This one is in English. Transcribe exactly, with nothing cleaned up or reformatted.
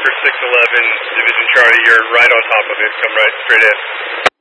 Oscar six eleven, Division Charlie, you're right on top of it. Come right straight in.